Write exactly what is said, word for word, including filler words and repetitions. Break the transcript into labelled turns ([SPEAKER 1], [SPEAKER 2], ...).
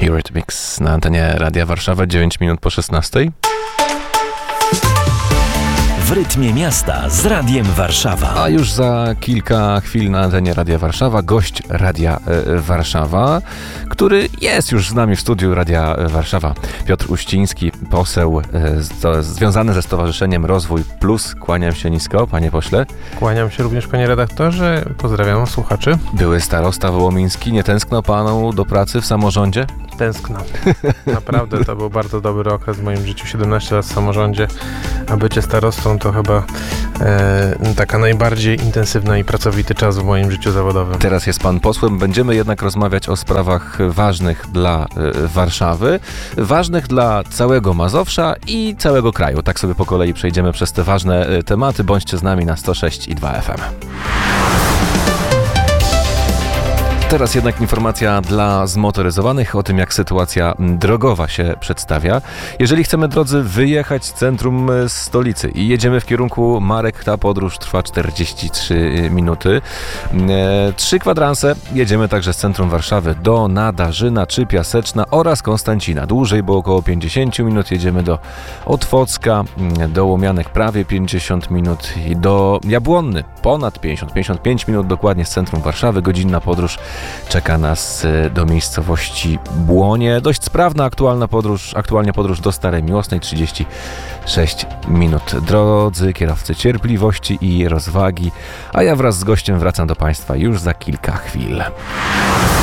[SPEAKER 1] Eurythmics na antenie Radia Warszawa, dziewięć minut po szesnastej.
[SPEAKER 2] W rytmie miasta z Radiem Warszawa.
[SPEAKER 1] A już za kilka chwil na antenie Radia Warszawa gość Radia e, Warszawa, który jest już z nami w studiu Radia Warszawa. Piotr Uściński, poseł e, z, związany ze Stowarzyszeniem Rozwój Plus. Kłaniam się nisko, panie pośle.
[SPEAKER 3] Kłaniam się również, panie redaktorze. Pozdrawiam słuchaczy.
[SPEAKER 1] Były starosta wołomiński. Nie tęskno panu do pracy w samorządzie?
[SPEAKER 3] Tęskno. Naprawdę to był bardzo dobry okres w moim życiu. siedemnaście lat w samorządzie, a bycie starostą to chyba e, taka najbardziej intensywna i pracowity czas w moim życiu zawodowym.
[SPEAKER 1] Teraz jest pan posłem. Będziemy jednak rozmawiać o sprawach ważnych dla e, Warszawy, ważnych dla całego Mazowsza i całego kraju. Tak sobie po kolei przejdziemy przez te ważne e, tematy. Bądźcie z nami na sto sześć i dwa F M. Teraz jednak informacja dla zmotoryzowanych o tym, jak sytuacja drogowa się przedstawia. Jeżeli chcemy, drodzy, wyjechać z centrum stolicy i jedziemy w kierunku Marek, ta podróż trwa czterdzieści trzy minuty. Trzy kwadranse. Jedziemy także z centrum Warszawy do Nadarzyna czy Piaseczna oraz Konstancina. Dłużej, bo około pięćdziesiąt minut. Jedziemy do Otwocka, do Łomianek prawie pięćdziesiąt minut i do Jabłonny ponad pięćdziesiąt, pięćdziesiąt pięć minut dokładnie z centrum Warszawy. Godzinna podróż czeka nas do miejscowości Błonie. Dość sprawna aktualna podróż, aktualnie podróż do Starej Miłosnej, trzydzieści sześć minut. Drodzy kierowcy, cierpliwości i rozwagi, a ja wraz z gościem wracam do Państwa już za kilka chwil.